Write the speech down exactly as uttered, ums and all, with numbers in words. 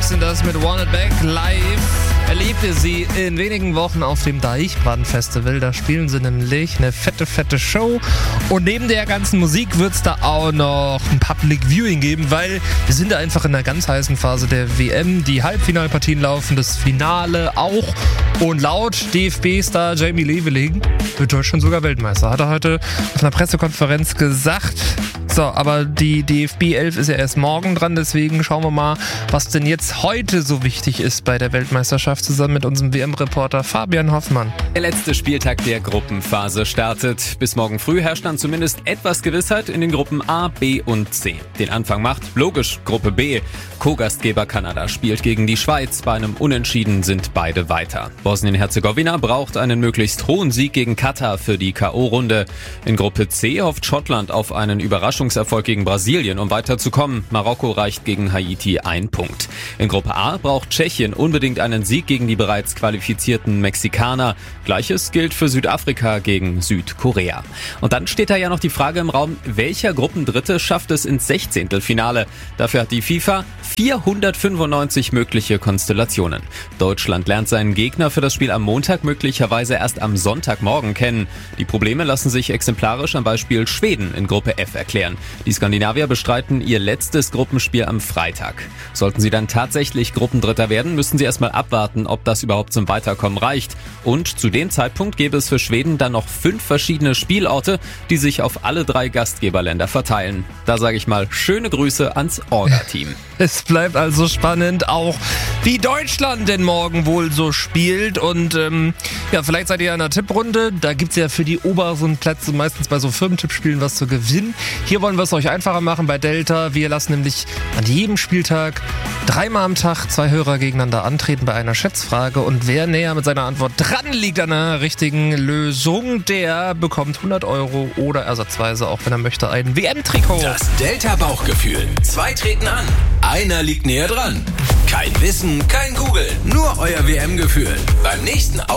sind das mit Want It Back live. Erlebte sie in wenigen Wochen auf dem Deichbrand-Festival. Da spielen sie nämlich eine fette, fette Show. Und neben der ganzen Musik wird es da auch noch ein Public Viewing geben, weil wir sind da einfach in einer ganz heißen Phase der W M. Die Halbfinalpartien laufen, das Finale auch. Und laut D F B-Star Jamie Leveling wird Deutschland sogar Weltmeister. Hat er heute auf einer Pressekonferenz gesagt. So, aber die D F B elf ist ja erst morgen dran, deswegen schauen wir mal, was denn jetzt heute so wichtig ist bei der Weltmeisterschaft, zusammen mit unserem W M-Reporter Fabian Hoffmann. Der letzte Spieltag der Gruppenphase startet. Bis morgen früh herrscht dann zumindest etwas Gewissheit in den Gruppen A, B und C. Den Anfang macht, logisch, Gruppe B. Co-Gastgeber Kanada spielt gegen die Schweiz. Bei einem Unentschieden sind beide weiter. Bosnien-Herzegowina braucht einen möglichst hohen Sieg gegen Katar für die K O-Runde. In Gruppe C hofft Schottland auf einen Überraschungserfolg gegen Brasilien, um weiterzukommen. Marokko reicht gegen Haiti ein Punkt. In Gruppe A braucht Tschechien unbedingt einen Sieg gegen die bereits qualifizierten Mexikaner. Gleiches gilt für Südafrika gegen Südkorea. Und dann steht da ja noch die Frage im Raum, welcher Gruppendritte schafft es ins Sechzehntelfinale? Dafür hat die FIFA vierhundertfünfundneunzig mögliche Konstellationen. Deutschland lernt seinen Gegner für das Spiel am Montag möglicherweise erst am Sonntagmorgen kennen. Die Probleme lassen sich exemplarisch am Beispiel Schweden in Gruppe F erklären. Die Skandinavier bestreiten ihr letztes Gruppenspiel am Freitag. Sollten sie dann tatsächlich Gruppendritter werden, müssen sie erstmal abwarten, ob das überhaupt zum Weiterkommen reicht. Und zu dem Zeitpunkt gäbe es für Schweden dann noch fünf verschiedene Spielorte, die sich auf alle drei Gastgeberländer verteilen. Da sage ich mal schöne Grüße ans Orga-Team. Es bleibt also spannend, auch wie Deutschland denn morgen wohl so spielt. Und ähm, ja, vielleicht seid ihr in einer Tipprunde. Da gibt's ja für die oberen Plätze meistens bei so Firmentippspielen was zu gewinnen. Hier wollen wir es euch einfacher machen bei Delta. Wir lassen nämlich an jedem Spieltag dreimal am Tag zwei Hörer gegeneinander antreten bei einer Schätzfrage. Und wer näher mit seiner Antwort dran liegt an einer richtigen Lösung, der bekommt hundert Euro oder ersatzweise, auch wenn er möchte, ein W M-Trikot. Das Delta-Bauchgefühl. Zwei treten an. Einer liegt näher dran. Kein Wissen, kein Googeln, nur euer W M-Gefühl. Beim nächsten